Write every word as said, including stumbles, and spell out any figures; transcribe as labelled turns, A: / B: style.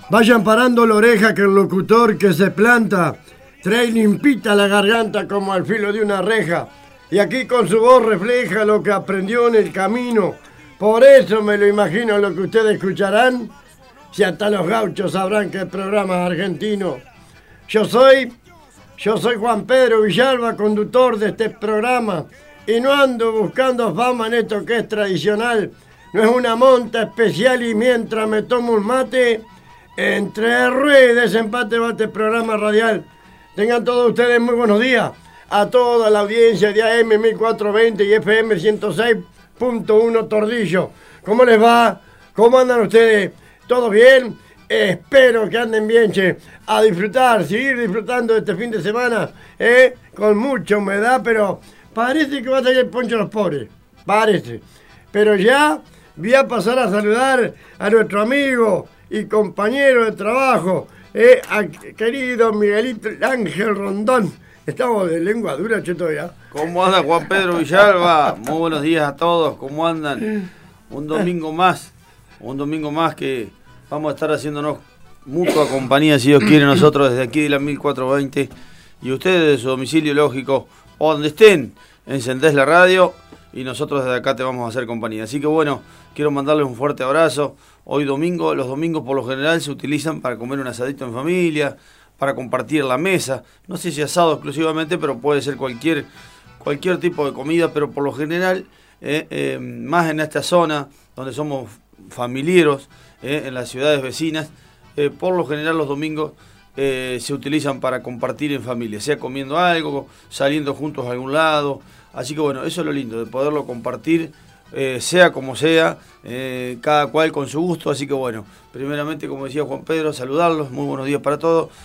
A: Vayan parando la oreja que el locutor que se planta trae limpita la garganta como al filo de una reja. Y aquí con su voz refleja lo que aprendió en el camino. Por eso me lo imagino lo que ustedes escucharán. Si hasta los gauchos sabrán que el programa es argentino. Yo soy, yo soy Juan Pedro Villalba, conductor de este programa. Y no ando buscando fama en esto que es tradicional. No es una monta especial y mientras me tomo un mate, entre ruedas de desempate va este programa radial. Tengan todos ustedes muy buenos días. A toda la audiencia de A M mil cuatrocientos veinte y F M ciento seis punto uno Tordillo. ¿Cómo les va? ¿Cómo andan ustedes? ¿Todo bien? Espero que anden bien, che. A disfrutar, seguir disfrutando de este fin de semana, ¿eh? Con mucha humedad, pero parece que va a salir el poncho a los pobres. Parece. Pero ya voy a pasar a saludar a nuestro amigo y compañero de trabajo, eh, a querido Miguelito Ángel Rondón. Estamos de lengua dura, che, todavía.
B: ¿Cómo anda Juan Pedro Villalba? Muy buenos días a todos, ¿cómo andan? Un domingo más, un domingo más que vamos a estar haciéndonos mutua compañía, si Dios quiere, nosotros desde aquí de la mil cuatrocientos veinte y ustedes de su domicilio lógico, o donde estén, encendés la radio y nosotros desde acá te vamos a hacer compañía. Así que bueno, quiero mandarles un fuerte abrazo. Hoy domingo, los domingos por lo general se utilizan para comer un asadito en familia, para compartir la mesa, no sé si asado exclusivamente, pero puede ser cualquier, cualquier tipo de comida, pero por lo general, eh, eh, más en esta zona donde somos familiares, eh, en las ciudades vecinas, eh, por lo general los domingos eh, se utilizan para compartir en familia, sea comiendo algo, saliendo juntos a algún lado, así que bueno, eso es lo lindo, de poderlo compartir, Eh, sea como sea, eh, cada cual con su gusto, así que bueno, primeramente como decía Juan Pedro, saludarlos, muy buenos días para todos,